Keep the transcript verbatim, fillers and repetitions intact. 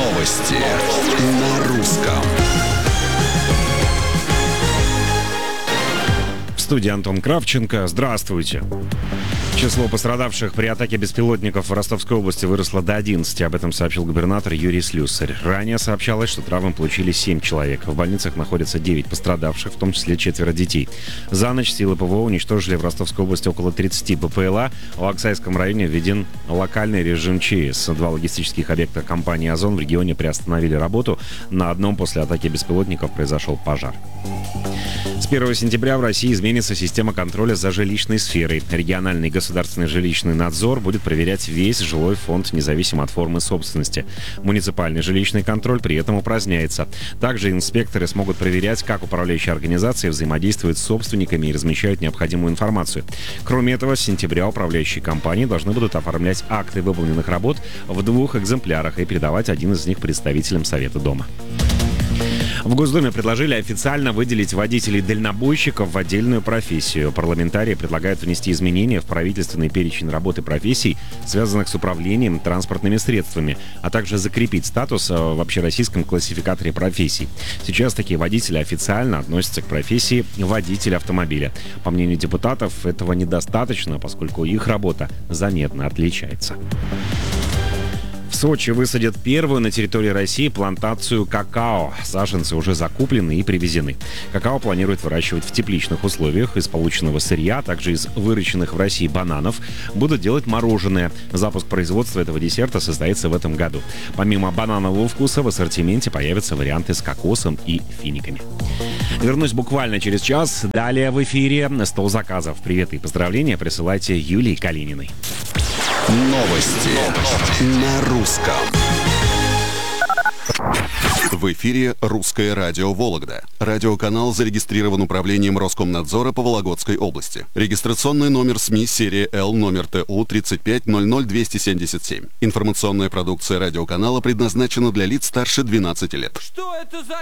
Новости на русском. В студии Антон Кравченко. Здравствуйте. Число пострадавших при атаке беспилотников в Ростовской области выросло до одиннадцати. Об этом сообщил губернатор Юрий Слюсарь. Ранее сообщалось, что травм получили семь человек. В больницах находятся девять пострадавших, в том числе четверо детей. За ночь силы ПВО уничтожили в Ростовской области около тридцати БПЛА. В Аксайском районе введен локальный режим ЧС. Два логистических объекта компании «Озон» в регионе приостановили работу. На одном после атаки беспилотников произошел пожар. С первого сентября в России изменится система контроля за жилищной сферой. Региональный государственный жилищный надзор будет проверять весь жилой фонд, независимо от формы собственности. Муниципальный жилищный контроль при этом упраздняется. Также инспекторы смогут проверять, как управляющие организации взаимодействуют с собственниками и размещают необходимую информацию. Кроме этого, с сентября управляющие компании должны будут оформлять акты выполненных работ в двух экземплярах и передавать один из них представителям Совета дома. В Госдуме предложили официально выделить водителей-дальнобойщиков в отдельную профессию. Парламентарии предлагают внести изменения в правительственный перечень работы профессий, связанных с управлением транспортными средствами, а также закрепить статус в общероссийском классификаторе профессий. Сейчас такие водители официально относятся к профессии водитель автомобиля. По мнению депутатов, этого недостаточно, поскольку их работа заметно отличается. В Сочи высадят первую на территории России плантацию какао. Саженцы уже закуплены и привезены. Какао планируют выращивать в тепличных условиях. Из полученного сырья, а также из выращенных в России бананов, будут делать мороженое. Запуск производства этого десерта состоится в этом году. Помимо бананового вкуса в ассортименте появятся варианты с кокосом и финиками. Вернусь буквально через час. Далее в эфире стол заказов. Привет и поздравления присылайте Юлии Калининой. Новости, Новости на русском. В эфире «Русское радио Вологда». Радиоканал зарегистрирован управлением Роскомнадзора по Вологодской области. Регистрационный номер СМИ серия Л, номер Т У тридцать пять ноль ноль двести семьдесят семь. Информационная продукция радиоканала предназначена для лиц старше двенадцати лет. Что это за...